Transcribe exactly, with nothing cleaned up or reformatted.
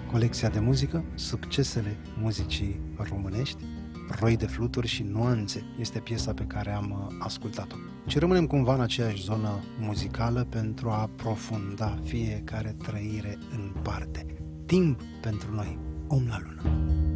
Colecția de muzică, succesele muzicii românești, roi de fluturi și nuanțe este piesa pe care am ascultat-o. Și rămânem cumva în aceeași zonă muzicală pentru a aprofunda fiecare trăire în parte. Timp pentru noi, Om la Lună.